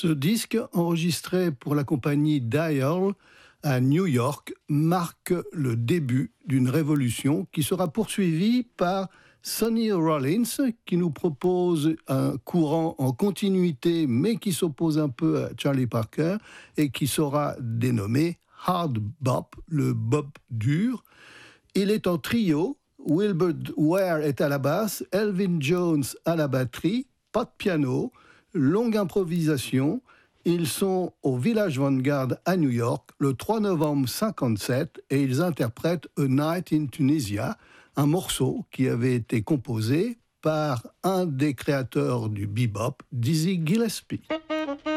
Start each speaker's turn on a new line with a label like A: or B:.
A: Ce disque, enregistré pour la compagnie Dial à New York, marque le début d'une révolution qui sera poursuivie par Sonny Rollins, qui nous propose un courant en continuité, mais qui s'oppose un peu à Charlie Parker, et qui sera dénommé Hard Bop, le bop dur. Il est en trio, Wilbur Ware est à la basse, Elvin Jones à la batterie, pas de piano, longue improvisation. Ils sont au Village Vanguard à New York le 3 novembre 1957 et ils interprètent A Night in Tunisia, un morceau qui avait été composé par un des créateurs du bebop, Dizzy Gillespie.